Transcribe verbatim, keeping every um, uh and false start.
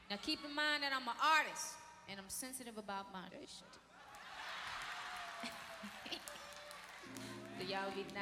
Now keep in mind that I'm an artist and I'm sensitive about my shit. So y'all be nice.